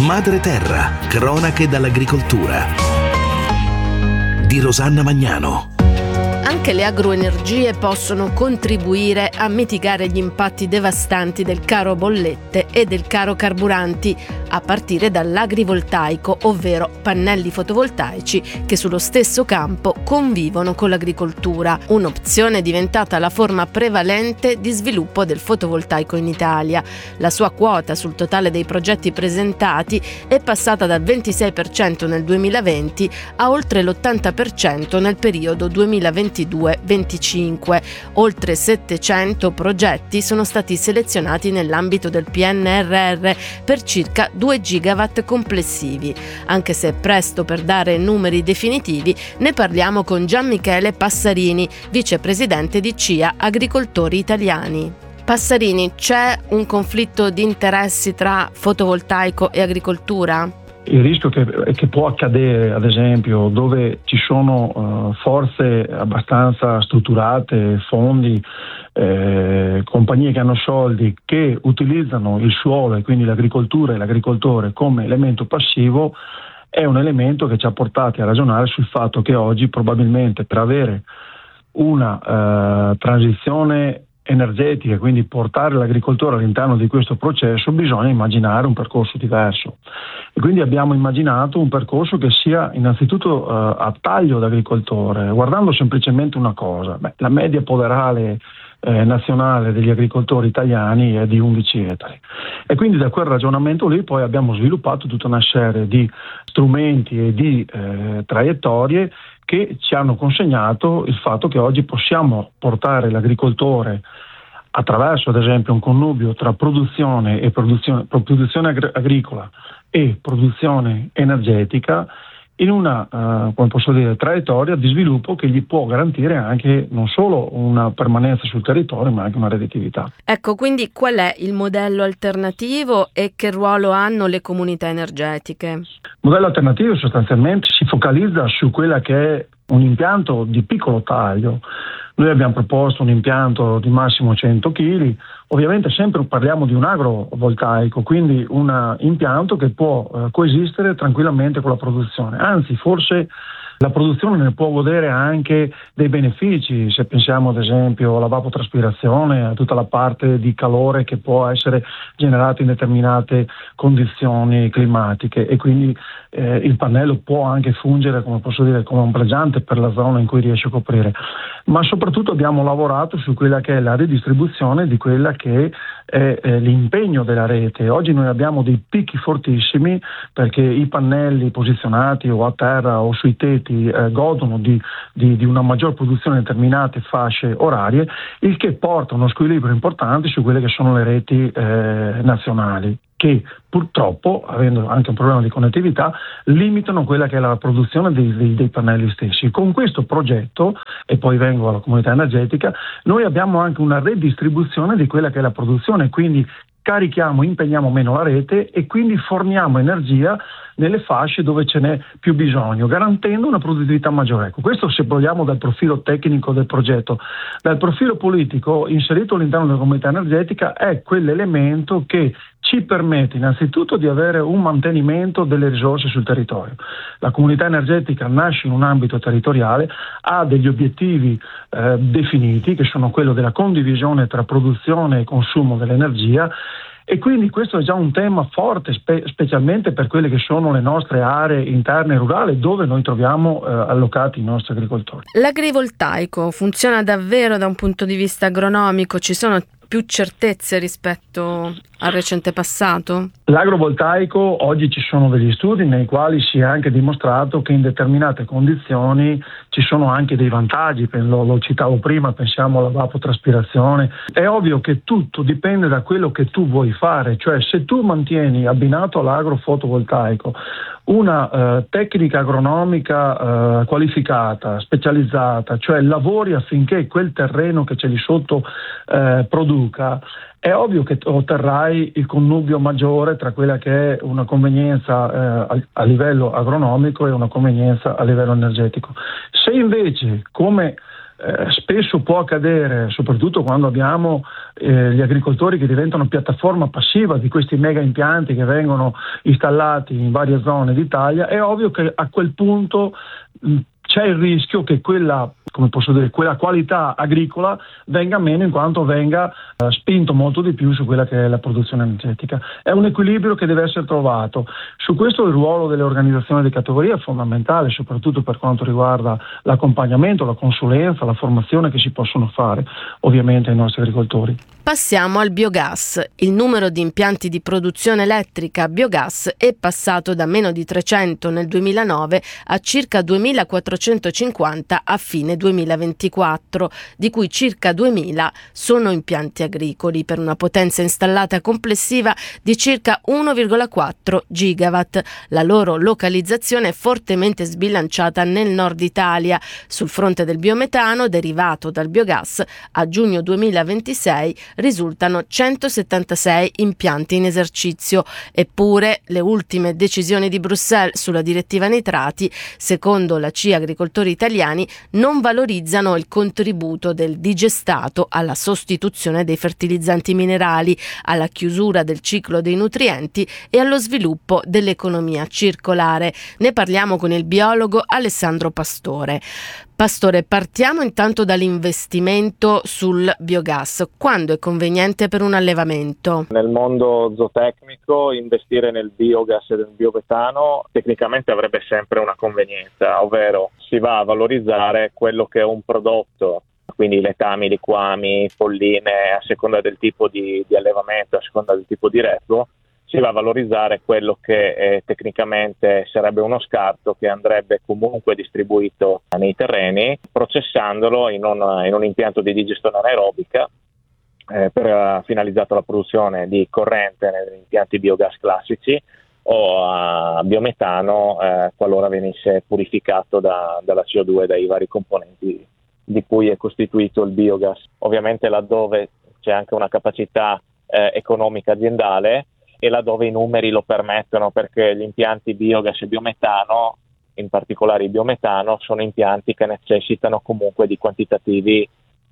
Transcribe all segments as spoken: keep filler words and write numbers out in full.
Madre Terra, cronache dall'agricoltura di Rosanna Magnano. Anche le agroenergie possono contribuire a mitigare gli impatti devastanti del caro bollette e del caro carburanti, a partire dall'agrivoltaico, ovvero pannelli fotovoltaici che sullo stesso campo convivono con l'agricoltura, un'opzione diventata la forma prevalente di sviluppo del fotovoltaico in Italia. La sua quota sul totale dei progetti presentati è passata dal ventisei per cento nel duemilaventi a oltre l'ottanta per cento nel periodo duemilaventidue venticinque. Oltre settecento progetti sono stati selezionati nell'ambito del P N R R per circa due gigawatt complessivi. Anche se è presto per dare numeri definitivi, ne parliamo con Gianmichele Passarini, vicepresidente di C I A Agricoltori Italiani. Passarini, c'è un conflitto di interessi tra fotovoltaico e agricoltura? Il rischio che, che può accadere, ad esempio, dove ci sono uh, forze abbastanza strutturate, fondi, eh, compagnie che hanno soldi, che utilizzano il suolo e quindi l'agricoltura e l'agricoltore come elemento passivo, è un elemento che ci ha portati a ragionare sul fatto che oggi probabilmente per avere una uh, transizione energetica, quindi portare l'agricoltore all'interno di questo processo, bisogna immaginare un percorso diverso. E quindi abbiamo immaginato un percorso che sia innanzitutto uh, a taglio d'agricoltore, guardando semplicemente una cosa: beh, la media poverale eh, nazionale degli agricoltori italiani è di undici ettari. E quindi da quel ragionamento lì poi abbiamo sviluppato tutta una serie di strumenti e di eh, traiettorie che ci hanno consegnato il fatto che oggi possiamo portare l'agricoltore attraverso, ad esempio, un connubio tra produzione e produzione, produzione agri- agricola e produzione energetica in una, uh, come posso dire, traiettoria di sviluppo che gli può garantire anche non solo una permanenza sul territorio, ma anche una redditività. Ecco, quindi qual è il modello alternativo e che ruolo hanno le comunità energetiche? Il modello alternativo sostanzialmente si focalizza su quella che è un impianto di piccolo taglio. Noi abbiamo proposto un impianto di massimo cento chili, ovviamente sempre parliamo di un agrovoltaico, quindi un impianto che può eh, coesistere tranquillamente con la produzione, anzi forse la produzione ne può godere anche dei benefici, se pensiamo ad esempio alla vapotraspirazione, a tutta la parte di calore che può essere generata in determinate condizioni climatiche, e quindi eh, il pannello può anche fungere, come posso dire, come ombreggiante per la zona in cui riesce a coprire. Ma soprattutto abbiamo lavorato su quella che è la ridistribuzione di quella che è eh, l'impegno della rete. Oggi noi abbiamo dei picchi fortissimi perché i pannelli posizionati o a terra o sui tetti Eh, godono di, di, di una maggior produzione in determinate fasce orarie, il che porta a uno squilibrio importante su quelle che sono le reti eh, nazionali, che purtroppo, avendo anche un problema di connettività, limitano quella che è la produzione dei, dei, dei pannelli stessi. Con questo progetto, e poi vengo alla comunità energetica, noi abbiamo anche una redistribuzione di quella che è la produzione, quindi carichiamo, impegniamo meno la rete e quindi forniamo energia nelle fasce dove ce n'è più bisogno, garantendo una produttività maggiore. Ecco, questo se vogliamo dal profilo tecnico del progetto. Dal profilo politico, inserito all'interno della comunità energetica, è quell'elemento che ci permette innanzitutto di avere un mantenimento delle risorse sul territorio. La comunità energetica nasce in un ambito territoriale, ha degli obiettivi eh, definiti, che sono quello della condivisione tra produzione e consumo dell'energia, e quindi questo è già un tema forte, spe- specialmente per quelle che sono le nostre aree interne e rurali, dove noi troviamo eh, allocati i nostri agricoltori. L'agrivoltaico funziona davvero da un punto di vista agronomico? Ci sono più certezze rispetto al recente passato? L'agrovoltaico, oggi ci sono degli studi nei quali si è anche dimostrato che in determinate condizioni ci sono anche dei vantaggi, lo, lo citavo prima, pensiamo alla vapotraspirazione. È ovvio che tutto dipende da quello che tu vuoi fare, cioè se tu mantieni abbinato all'agrofotovoltaico una eh, tecnica agronomica eh, qualificata, specializzata, cioè lavori affinché quel terreno che c'è lì sotto eh, produca, è ovvio che otterrai il connubio maggiore tra quella che è una convenienza eh, a, a livello agronomico e una convenienza a livello energetico. Se invece, come eh, spesso può accadere, soprattutto quando abbiamo eh, gli agricoltori che diventano piattaforma passiva di questi mega impianti che vengono installati in varie zone d'Italia, è ovvio che a quel punto mh, c'è il rischio che quella, come posso dire, quella qualità agricola venga meno, in quanto venga eh, spinto molto di più su quella che è la produzione energetica. È un equilibrio che deve essere trovato. Su questo il ruolo delle organizzazioni di categoria è fondamentale, soprattutto per quanto riguarda l'accompagnamento, la consulenza, la formazione che si possono fare ovviamente ai nostri agricoltori. Passiamo al biogas. Il numero di impianti di produzione elettrica a biogas è passato da meno di trecento nel duemilanove a circa duemilaquattrocentocinquanta a fine duemilaventiquattro, di cui circa duemila sono impianti agricoli, per una potenza installata complessiva di circa uno virgola quattro gigawatt. La loro localizzazione è fortemente sbilanciata nel nord Italia. Sul fronte del biometano, derivato dal biogas, a giugno duemilaventisei risultano centosettantasei impianti in esercizio. Eppure le ultime decisioni di Bruxelles sulla direttiva nitrati, secondo la C I Agricoltori Italiani, non valorizzano il contributo del digestato alla sostituzione dei fertilizzanti minerali, alla chiusura del ciclo dei nutrienti e allo sviluppo dell'economia circolare. Ne parliamo con il biologo Alessandro Pastore. Pastore, partiamo intanto dall'investimento sul biogas. Quando è conveniente per un allevamento? Nel mondo zootecnico investire nel biogas e nel biometano tecnicamente avrebbe sempre una convenienza, ovvero si va a valorizzare quello che è un prodotto, quindi letami, liquami, polline, a seconda del tipo di, di allevamento, a seconda del tipo di retro, si va a valorizzare quello che eh, tecnicamente sarebbe uno scarto che andrebbe comunque distribuito nei terreni, processandolo in un, in un impianto di digestione anaerobica eh, per uh, finalizzato alla produzione di corrente negli impianti biogas classici o a biometano eh, qualora venisse purificato da, dalla C O due, dai vari componenti di cui è costituito il biogas. Ovviamente laddove c'è anche una capacità eh, economica aziendale e laddove i numeri lo permettono, perché gli impianti biogas e biometano, in particolare il biometano, sono impianti che necessitano comunque di quantitativi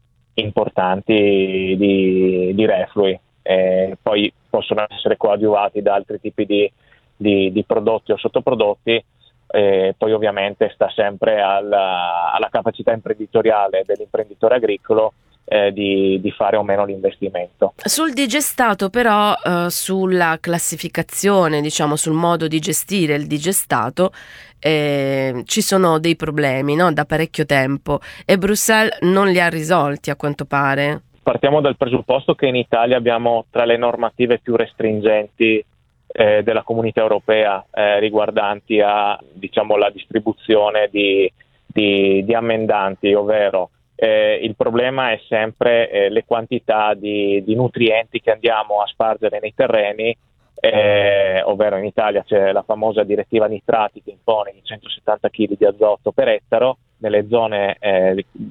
importanti di, di reflui, e poi possono essere coadiuvati da altri tipi di, di, di prodotti o sottoprodotti. E poi ovviamente sta sempre alla, alla capacità imprenditoriale dell'imprenditore agricolo Eh, di, di fare o meno l'investimento. Sul digestato però, eh, sulla classificazione, diciamo sul modo di gestire il digestato, eh, ci sono dei problemi, no? Da parecchio tempo, e Bruxelles non li ha risolti, a quanto pare. Partiamo dal presupposto che in Italia abbiamo tra le normative più restringenti eh, della Comunità Europea eh, riguardanti a, diciamo, la distribuzione di, di, di ammendanti, ovvero Eh, il problema è sempre eh, le quantità di, di nutrienti che andiamo a spargere nei terreni, eh, ovvero in Italia c'è la famosa direttiva nitrati che impone i centosettanta chili di azoto per ettaro. Nelle zone eh,